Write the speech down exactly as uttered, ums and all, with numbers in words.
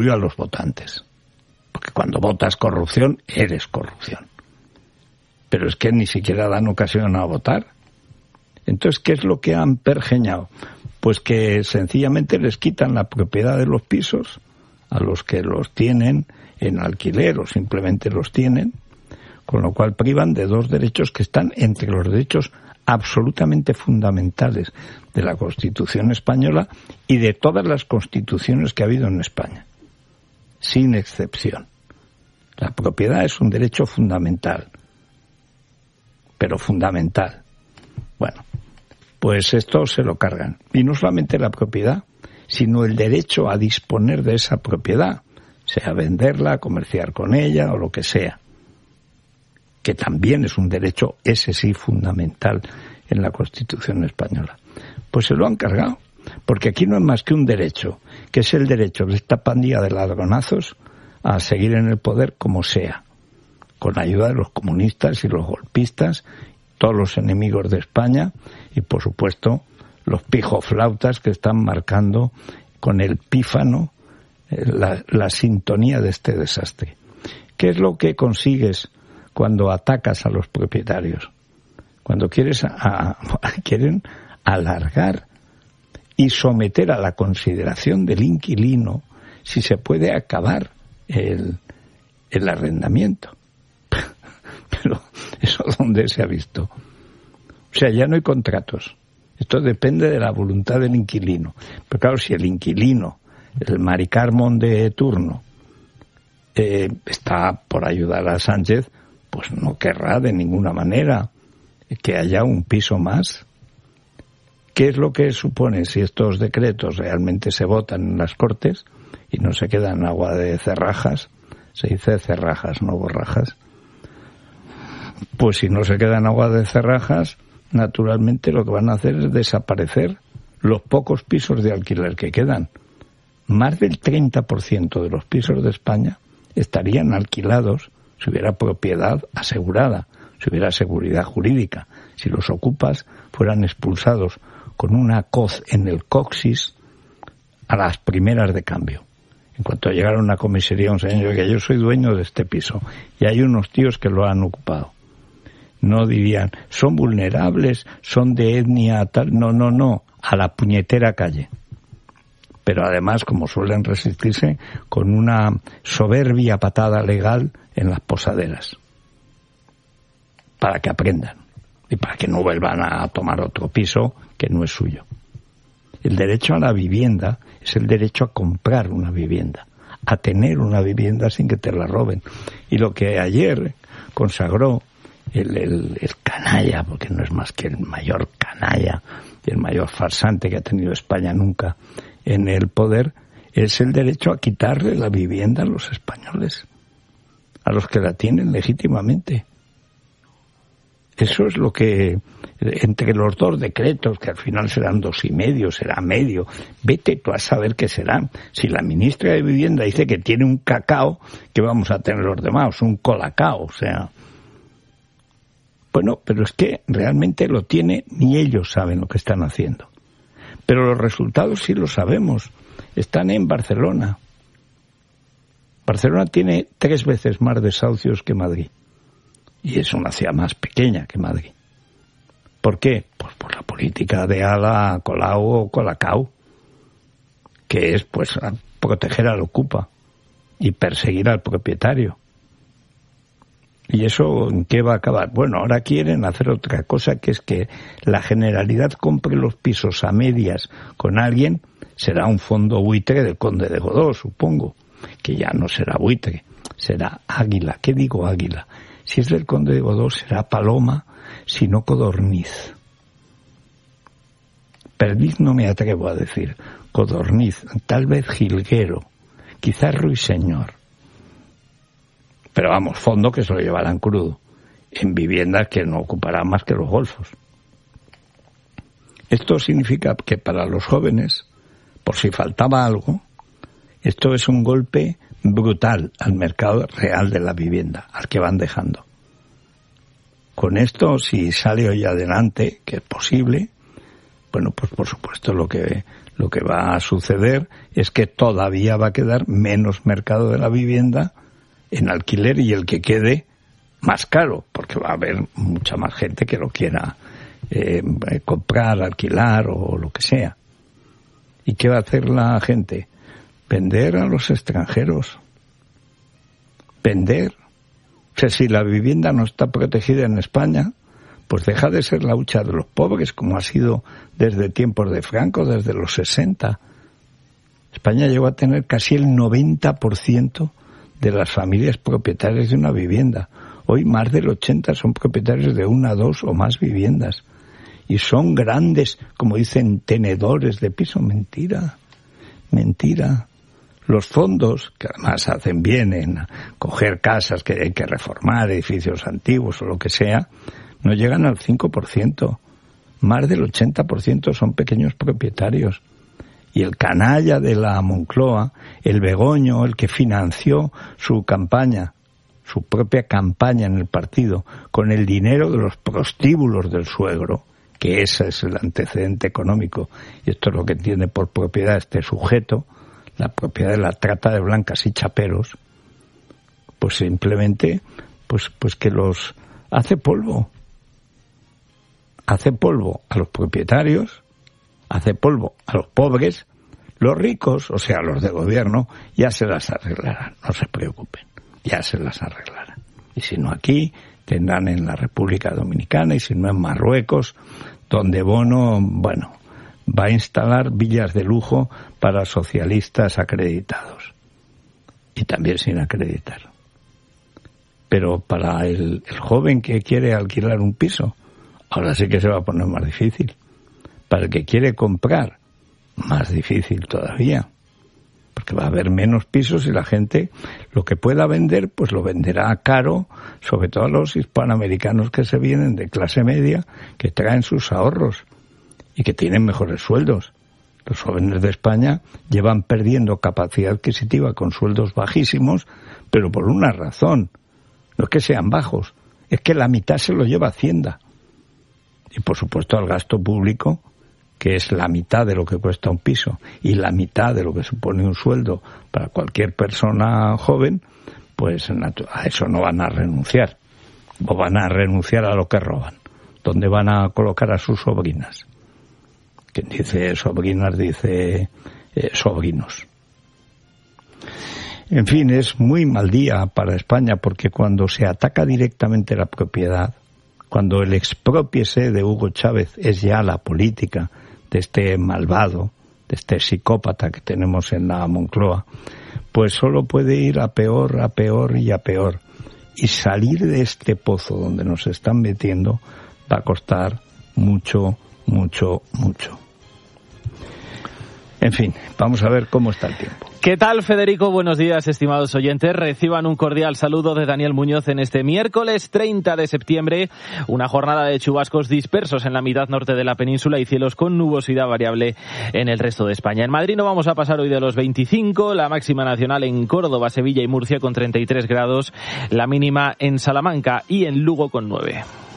a los votantes. Porque cuando votas corrupción, eres corrupción. Pero es que ni siquiera dan ocasión a votar. Entonces, ¿qué es lo que han pergeñado? Pues que sencillamente les quitan la propiedad de los pisos a los que los tienen en alquiler o simplemente los tienen, con lo cual privan de dos derechos que están entre los derechos absolutamente fundamentales de la Constitución española y de todas las constituciones que ha habido en España, sin excepción. La propiedad es un derecho fundamental, pero fundamental. Bueno, pues esto se lo cargan. Y no solamente la propiedad, sino el derecho a disponer de esa propiedad, sea venderla, comerciar con ella o lo que sea, que también es un derecho, ese sí, fundamental en la Constitución española. Pues se lo han cargado, porque aquí no es más que un derecho, que es el derecho de esta pandilla de ladronazos a seguir en el poder como sea, con ayuda de los comunistas y los golpistas, todos los enemigos de España y, por supuesto, los pijoflautas que están marcando con el pífano la, la sintonía de este desastre. ¿Qué es lo que consigues cuando atacas a los propietarios? Cuando quieres a, a, quieren alargar y someter a la consideración del inquilino si se puede acabar el, el arrendamiento. Pero eso ¿dónde se ha visto? O sea, ya no hay contratos. Esto depende de la voluntad del inquilino. Pero claro, si el inquilino, el Mari Carmen de turno, eh, está por ayudar a Sánchez, pues no querrá de ninguna manera que haya un piso más. ¿Qué es lo que supone si estos decretos realmente se votan en las Cortes y no se quedan agua de cerrajas? Se dice cerrajas, no borrajas. Pues si no se quedan agua de cerrajas, naturalmente lo que van a hacer es desaparecer los pocos pisos de alquiler que quedan. Más del treinta por ciento de los pisos de España estarían alquilados si hubiera propiedad asegurada, si hubiera seguridad jurídica, si los ocupas fueran expulsados con una coz en el coxis a las primeras de cambio. En cuanto llegara a una comisaría un señor que yo soy dueño de este piso y hay unos tíos que lo han ocupado. No dirían, son vulnerables, son de etnia tal. No, no, no, a la puñetera calle. Pero además, como suelen resistirse, con una soberbia patada legal en las posaderas. Para que aprendan y para que no vuelvan a tomar otro piso que no es suyo. El derecho a la vivienda es el derecho a comprar una vivienda, a tener una vivienda sin que te la roben. Y lo que ayer consagró el, el, el canalla, porque no es más que el mayor canalla y el mayor farsante que ha tenido España nunca en el poder, es el derecho a quitarle la vivienda a los españoles, a los que la tienen legítimamente. Eso es lo que, entre los dos decretos, que al final serán dos y medio, será medio, vete tú a saber qué serán. Si la ministra de Vivienda dice que tiene un cacao, ¿qué vamos a tener los demás? Un colacao, o sea. Bueno, pero es que realmente lo tiene, ni ellos saben lo que están haciendo. Pero los resultados sí los sabemos. Están en Barcelona. Barcelona tiene tres veces más desahucios que Madrid. Y es una ciudad más pequeña que Madrid. ¿Por qué? Pues por la política de Ala, Colau o Colacao, que es pues proteger al ocupa y perseguir al propietario. ¿Y eso en qué va a acabar? Bueno, ahora quieren hacer otra cosa, que es que la Generalidad compre los pisos a medias con alguien. Será un fondo buitre del Conde de Godó, supongo, que ya no será buitre, será águila. ¿Qué digo águila? Si es del Conde de Godó será paloma, si no codorniz. Perdiz no me atrevo a decir, codorniz, tal vez jilguero, quizás ruiseñor. Pero vamos, fondo que se lo llevarán crudo, en viviendas que no ocuparán más que los golfos. Esto significa que para los jóvenes, por si faltaba algo, esto es un golpe brutal al mercado real de la vivienda, al que van dejando. Con esto, si sale hoy adelante, que es posible, bueno, pues por supuesto lo que lo que va a suceder es que todavía va a quedar menos mercado de la vivienda en alquiler y el que quede más caro, porque va a haber mucha más gente que lo quiera eh, comprar, alquilar o lo que sea. ¿Y qué va a hacer la gente? Vender a los extranjeros. Vender. O sea, si la vivienda no está protegida en España, pues deja de ser la hucha de los pobres, como ha sido desde tiempos de Franco, desde los sesenta. España llegó a tener casi el noventa por ciento de las familias propietarias de una vivienda. Hoy más del ochenta por ciento son propietarios de una, dos o más viviendas. Y son grandes, como dicen, tenedores de piso. Mentira, mentira. Los fondos, que además hacen bien en coger casas que hay que reformar, edificios antiguos o lo que sea, no llegan al cinco por ciento. Más del ochenta por ciento son pequeños propietarios. Y el canalla de la Moncloa, el Begoño, el que financió su campaña, su propia campaña en el partido, con el dinero de los prostíbulos del suegro, que ese es el antecedente económico, y esto es lo que entiende por propiedad este sujeto, la propiedad de la trata de blancas y chaperos, pues simplemente, pues, pues que los hace polvo. Hace polvo a los propietarios, hace polvo a los pobres, los ricos, o sea, los de gobierno, ya se las arreglarán, no se preocupen, ya se las arreglarán. Y si no aquí, tendrán en la República Dominicana, y si no en Marruecos, donde Bono, bueno, va a instalar villas de lujo para socialistas acreditados, y también sin acreditar. Pero para el, el joven que quiere alquilar un piso, ahora sí que se va a poner más difícil. Para el que quiere comprar, más difícil todavía. Porque va a haber menos pisos y la gente lo que pueda vender, pues lo venderá caro, sobre todo a los hispanoamericanos que se vienen de clase media, que traen sus ahorros y que tienen mejores sueldos. Los jóvenes de España llevan perdiendo capacidad adquisitiva con sueldos bajísimos, pero por una razón. No es que sean bajos, es que la mitad se lo lleva Hacienda. Y por supuesto al gasto público, que es la mitad de lo que cuesta un piso y la mitad de lo que supone un sueldo para cualquier persona joven, pues a eso no van a renunciar. O van a renunciar a lo que roban. ¿Dónde van a colocar a sus sobrinas? Quien dice sobrinas dice eh, sobrinos. En fin, es muy mal día para España porque cuando se ataca directamente la propiedad, cuando el expropiese de Hugo Chávez es ya la política de este malvado, de este psicópata que tenemos en la Moncloa, pues solo puede ir a peor, a peor y a peor. Y salir de este pozo donde nos están metiendo va a costar mucho, mucho, mucho. En fin, vamos a ver cómo está el tiempo. ¿Qué tal, Federico? Buenos días, estimados oyentes. Reciban un cordial saludo de Daniel Muñoz en este miércoles treinta de septiembre. Una jornada de chubascos dispersos en la mitad norte de la península y cielos con nubosidad variable en el resto de España. En Madrid no vamos a pasar hoy de los veinticinco. La máxima nacional en Córdoba, Sevilla y Murcia con treinta y tres grados. La mínima en Salamanca y en Lugo con nueve.